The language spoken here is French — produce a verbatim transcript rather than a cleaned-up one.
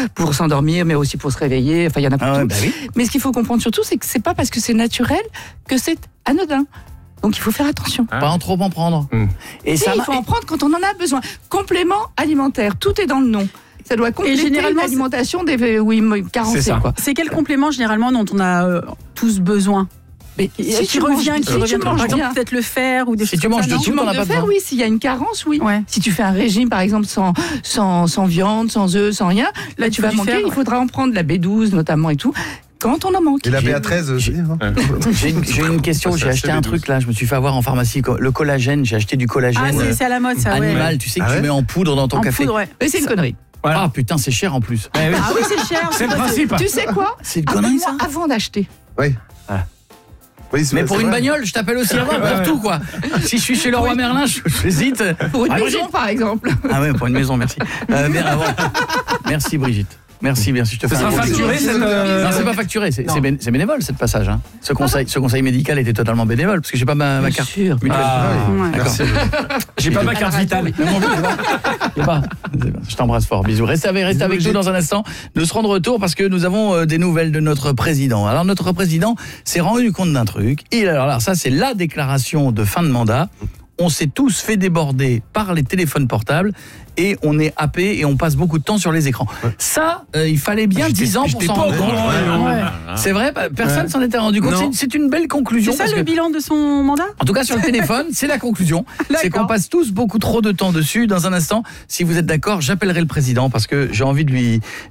pour s'endormir, mais aussi pour se réveiller. Enfin, il y en a pour Ah tout. ouais, bah oui. Mais ce qu'il faut comprendre surtout, c'est que c'est pas parce que c'est naturel que c'est anodin. Donc il faut faire attention. Pas en trop en prendre. Hum. Et Si, ça, il faut en prendre quand on en a besoin. Complément alimentaire, tout est dans le nom. Ça doit compléter généralement, l'alimentation des oui, carencées. C'est ça. Quoi. C'est quel complément généralement dont on a euh, tous besoin? Mais Qui, si qui tu revient, manges- qui si revient tu trop. Par manges exemple, bien. peut-être le fer ou des Si choses tu comme manges ça, de non tout, Tu on manques n'a de pas fer, besoin. oui, s'il y a une carence, oui. Ouais. Si tu fais un régime, par exemple, sans, sans, sans viande, sans œufs, sans rien, là, tu faut vas du manquer. fer, Il ouais. faudra en prendre la B douze, notamment, et tout, quand on en manque. Et la J'ai- B A treize, aussi, hein. J'ai une, j'ai une question, Ça, j'ai c'est acheté assez un B douze. truc là, je me suis fait avoir en pharmacie, le collagène, j'ai acheté du collagène Ah, c'est euh, c'est à la mode ça, ouais. animal, tu sais que Ah tu ouais mets en poudre dans ton En café. poudre, ouais. Mais c'est une connerie. Voilà. Ah putain, c'est cher en plus. Eh oui. Ah oui, c'est cher. C'est le principe. Tu sais quoi C'est une connerie ça. Appelle-moi avant d'acheter. Oui. Oui, c'est Mais vrai, pour c'est une vrai. bagnole, je t'appelle aussi avant Ouais, pour ouais. tout quoi. Si je suis chez Leroy Merlin, je- j'hésite. Pour une Ah, maison, Brigitte. par exemple. Ah ouais, pour une maison, merci. Euh, bien, avant. Merci Brigitte. Merci, merci. Je te Ça fais sera un gros bisou. facturé cette. euh, Non, c'est pas facturé, c'est Non. c'est bé- c'est bénévole cette passage. Hein. Ce, conseil, ce conseil médical était totalement bénévole parce que j'ai pas ma, ma Bien carte sûr. mutuelle. Ah, Ouais. D'accord. Merci. J'ai pas ma carte vitale. Non, non, je sais pas. Je sais pas. Je t'embrasse fort, bisous. Restez avec, restez avec nous dans un instant. Nous serons de retour parce que nous avons euh, des nouvelles de notre président. Alors notre président s'est rendu compte d'un truc. Et alors, alors ça c'est la déclaration de fin de mandat. On s'est tous fait déborder par les téléphones portables et on est happé et on passe beaucoup de temps sur les écrans. Ça, euh, il fallait bien J'étais- dix ans pour j'étais s'en pas au rendre compte. courant, ouais, non. Ouais. C'est vrai, bah, personne Ouais. s'en était rendu compte. Non. C'est- C'est une belle conclusion. C'est ça parce le que- bilan de son mandat? en tout cas, sur le téléphone, c'est la conclusion. C'est qu'on D'accord. passe tous beaucoup trop de temps dessus. Dans un instant, si vous êtes d'accord, j'appellerai le président parce que j'ai envie de lui,